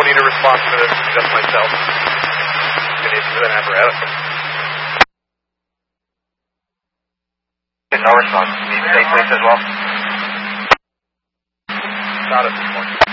don't need a response to this, just myself. I need an apparatus. No response. Need a safe place as well? Not at this point.